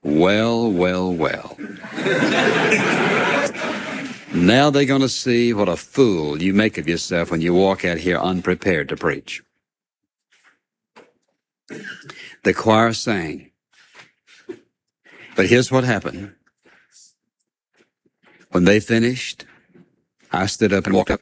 Well, well, well. Now they're going to see what a fool you make of yourself when you walk out here unprepared to preach. The choir sang. But here's what happened. When they finished, I stood up and walked up